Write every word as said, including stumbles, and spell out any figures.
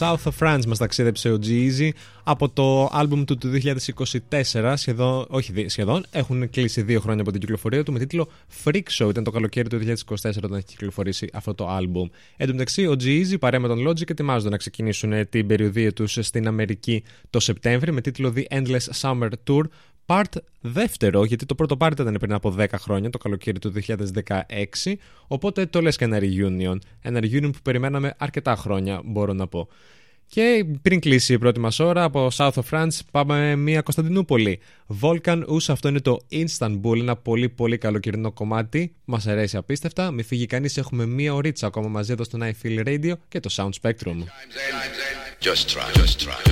South of France μας ταξίδεψε ο G-Eazy από το άλμπουμ του του δύο χιλιάδες είκοσι τέσσερα, σχεδόν, όχι σχεδόν, έχουν κλείσει δύο χρόνια από την κυκλοφορία του με τίτλο Freak Show. Ήταν το καλοκαίρι του δύο χιλιάδες είκοσι τέσσερα όταν έχει κυκλοφορήσει αυτό το άλμπουμ. Εν τω μεταξύ, ο G-Eazy παρέα με τον Logic ετοιμάζονται να ξεκινήσουν την περιοδία τους στην Αμερική το Σεπτέμβρη με τίτλο The Endless Summer Tour. Part δεύτερο, γιατί το πρώτο part ήταν πριν από δέκα χρόνια, το καλοκαίρι του δύο χιλιάδες δεκαέξι, οπότε το λες και ένα reunion. Ένα reunion που περιμέναμε αρκετά χρόνια, μπορώ να πω. Και πριν κλείσει η πρώτη μας ώρα, από South of France πάμε μια Κωνσταντινούπολη. Volcan Us, αυτό είναι το Istanbul, ένα πολύ πολύ καλοκαιρινό κομμάτι. Μας αρέσει απίστευτα. Μη φύγει κανείς, έχουμε μια ωρίτσα ακόμα μαζί εδώ στο I Feel Radio και το Sound Spectrum. Just try, just try.